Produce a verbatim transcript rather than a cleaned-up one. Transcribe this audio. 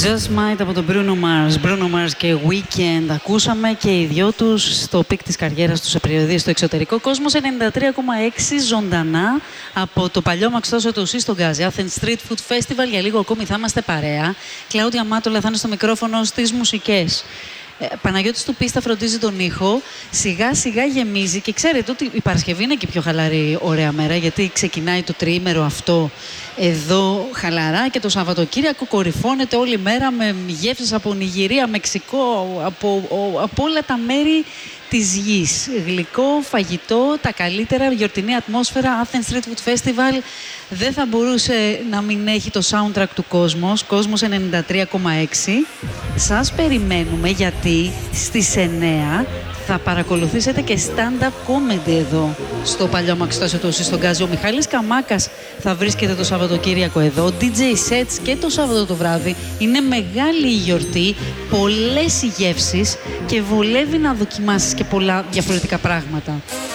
Just Might από τον Bruno Mars. Bruno Mars και Weekend. Ακούσαμε και οι δυο τους στο πικ της καριέρας τους σε περιοδίες στο εξωτερικό. Κόσμος ενενήντα τρία κόμμα έξι ζωντανά από το παλιό Μαξιτώσιο του Ουσί στον Γκάζι. Athens Street Food Festival. Για λίγο ακόμη θα είμαστε παρέα. Κλάουδια Μάτολα θα είναι στο μικρόφωνο στις μουσικές. Ε, Παναγιώτης του Πίστα φροντίζει τον ήχο. Σιγά σιγά γεμίζει και ξέρετε ότι η Παρασκευή είναι και πιο χαλαρή ωραία μέρα, γιατί ξεκινάει το τριήμερο αυτό εδώ χαλαρά και το Σαββατοκύριακο κορυφώνεται όλη μέρα με γεύσεις από Νιγηρία, Μεξικό, από, από όλα τα μέρη της γης. Γλυκό, φαγητό, τα καλύτερα, γιορτινή ατμόσφαιρα. Athens Street Food Festival δεν θα μπορούσε να μην έχει το soundtrack του Κόσμος. Κόσμος ενενήντα τρία κόμμα έξι. Σας περιμένουμε γιατί στις εννέα θα παρακολουθήσετε και stand-up comedy εδώ στο παλιό Μαξιτώσιο του Ουσί στον Γκάζι. Ο Μιχάλης Καμάκας θα βρίσκεται το Σαββατοκύριακο εδώ. ντι τζέι sets και το Σάββατο το βράδυ. Είναι μεγάλη η γιορτή, πολλές οι γεύσεις και βολεύει να δοκιμάσεις και πολλά διαφορετικά πράγματα.